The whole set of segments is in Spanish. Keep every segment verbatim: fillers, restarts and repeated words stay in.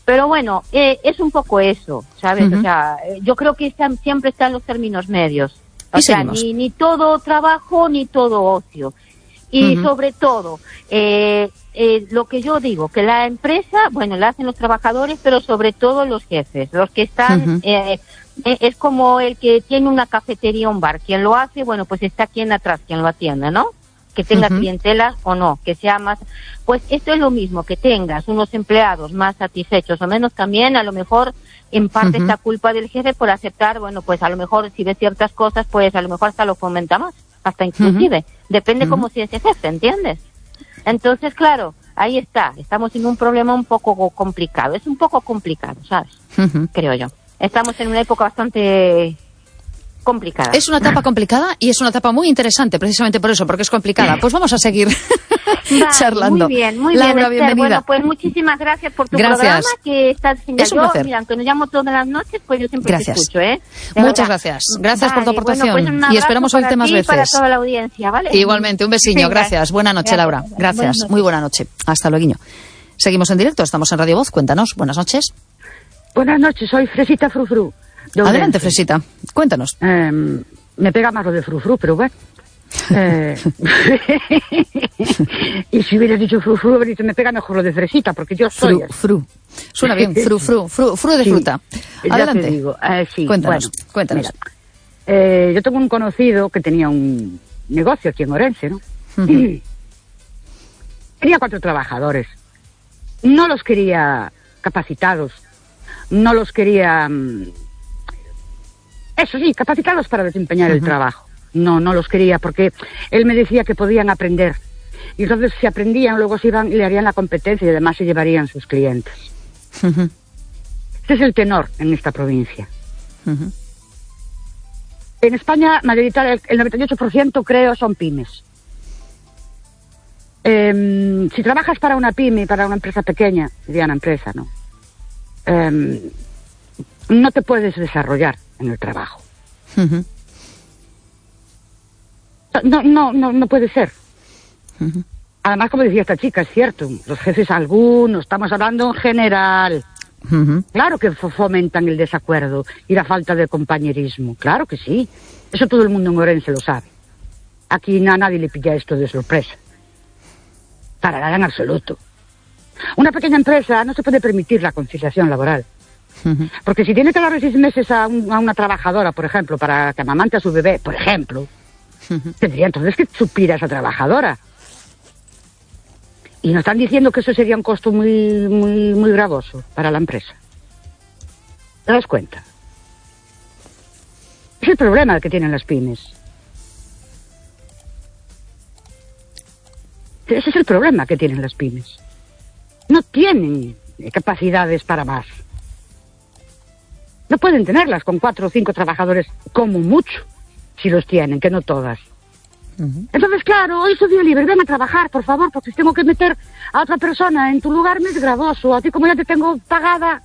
Pero bueno, eh, es un poco eso, ¿sabes? Uh-huh. O sea, yo creo que están, siempre están los términos medios. O y sea, seguimos. ni, ni todo trabajo, ni todo ocio. Y Uh-huh. sobre todo, eh, eh, lo que yo digo, que la empresa, bueno, la hacen los trabajadores, pero sobre todo los jefes, los que están... Uh-huh. Eh, eh, es como el que tiene una cafetería, un bar. Quien lo hace, bueno, pues está quien atrás, quien lo atiende, ¿no? Que tenga uh-huh. clientela o no, que sea más... Pues esto es lo mismo, que tengas unos empleados más satisfechos o menos, también a lo mejor en parte uh-huh. está culpa del jefe por aceptar, bueno, pues a lo mejor si ve ciertas cosas, pues a lo mejor hasta lo fomenta más, hasta inclusive. Uh-huh. Depende uh-huh. cómo sea ese jefe, ¿entiendes? Entonces, claro, ahí está, estamos en un problema un poco complicado, es un poco complicado, ¿sabes? Uh-huh. Creo yo. Estamos en una época bastante... complicada. Es una etapa complicada y es una etapa muy interesante, precisamente por eso, porque es complicada. Pues vamos a seguir vale, charlando. Muy bien, muy Laura, bien, bienvenida. Bueno, pues muchísimas gracias por tu gracias. programa, que estás genial. Es un yo, placer. Mira, aunque nos llamo todas las noches, pues yo siempre gracias. te escucho, ¿eh? De Muchas verdad. gracias. Gracias vale, por tu aportación. Bueno, pues y esperamos oírte más veces. Para toda la audiencia, ¿vale? Igualmente, un besiño. Gracias. Buena noche, gracias. Laura. Gracias. Buena muy buena noche. Hasta luego. Seguimos en directo, estamos en Radio Voz. Cuéntanos. Buenas noches. Buenas noches, soy Fresita Frufru. Adelante, Fresita. Cuéntanos. Eh, me pega más lo de Frufru, pero bueno. Eh... y si hubieras dicho Frufru, me pega mejor lo de Fresita, porque yo soy... Fru, fru. Suena bien, fru, fru, fru, fru de sí, fruta. Adelante. Ya te digo. Eh, sí, cuéntanos, bueno, cuéntanos. Mira, eh, yo tengo un conocido que tenía un negocio aquí en Orense, ¿no? Uh-huh. Tenía cuatro trabajadores. No los quería capacitados. No los quería... Eso sí, capacitados para desempeñar uh-huh. el trabajo. No, no los quería porque él me decía que podían aprender. Y entonces si aprendían, luego se iban y le harían la competencia y además se llevarían sus clientes. Uh-huh. Este es el tenor en esta provincia. Uh-huh. En España, mayoritaria, el noventa y ocho por ciento creo son pymes. Eh, si trabajas para una pyme, para una empresa pequeña, mediana empresa, ¿no? Eh, no te puedes desarrollar en el trabajo. Uh-huh. No, no, no, no puede ser. Uh-huh. Además, como decía esta chica, es cierto, los jefes algunos, estamos hablando en general, uh-huh. claro que fomentan el desacuerdo y la falta de compañerismo, claro que sí. Eso todo el mundo en Orense lo sabe. Aquí a nadie le pilla esto de sorpresa. Para nada en absoluto. Una pequeña empresa no se puede permitir la conciliación laboral. Uh-huh. Porque si tiene que darle seis meses a, un, a una trabajadora, por ejemplo, para que amamante a su bebé, por ejemplo, uh-huh. tendría entonces que suplir a esa trabajadora. Y nos están diciendo que eso sería un costo muy, muy, muy gravoso para la empresa. ¿Te das cuenta? Es el problema que tienen las pymes. Ese es el problema que tienen las pymes. No tienen capacidades para más. No pueden tenerlas con cuatro o cinco trabajadores como mucho, si los tienen, que no todas. Uh-huh. Entonces, claro, hoy soy día libre, ven a trabajar, por favor, porque si tengo que meter a otra persona en tu lugar me es gravoso. A ti, como ya te tengo pagada,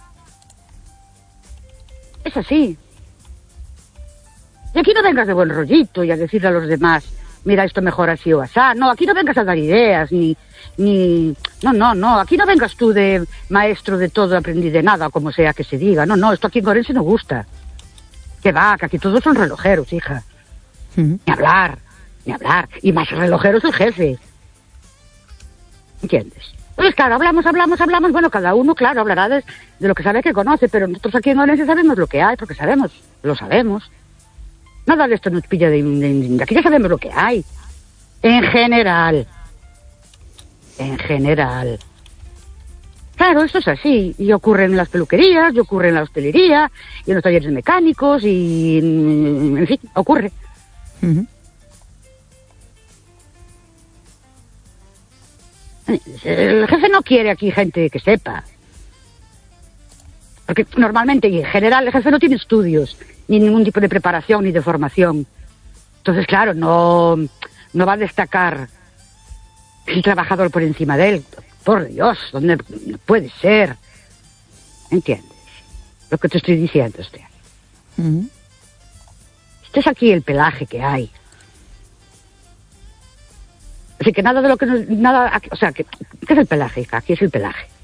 es así. Y aquí no vengas de buen rollito y a decirle a los demás, mira, esto mejor así o asá. No, aquí no vengas a dar ideas, ni... ni no, no, no, aquí no vengas tú de maestro de todo, aprendí de nada, como sea que se diga. No, no, esto aquí en Orense no gusta. Que va, que aquí todos son relojeros, hija. Uh-huh. Ni hablar, ni hablar. Y más relojeros el jefe. ¿Entiendes? Pues claro, hablamos, hablamos, hablamos. Bueno, cada uno, claro, hablará de, de lo que sabe que conoce, pero nosotros aquí en Orense sabemos lo que hay, porque sabemos, lo sabemos. Nada de esto nos pilla de, de, de... Aquí ya sabemos lo que hay. En general. En general. Claro, esto es así. Y ocurre en las peluquerías, y ocurre en la hostelería, y en los talleres mecánicos, y... En fin, ocurre. Uh-huh. El jefe no quiere aquí gente que sepa. Porque normalmente, y en general, el jefe no tiene estudios, ni ningún tipo de preparación, ni de formación. Entonces, claro, no, no va a destacar el trabajador por encima de él. Por Dios, ¿dónde puede ser? ¿Entiendes? Lo que te estoy diciendo, usted. Uh-huh. Este es aquí el pelaje que hay. Así que nada de lo que... No, nada, o sea, que, ¿qué es el pelaje? Aquí es el pelaje.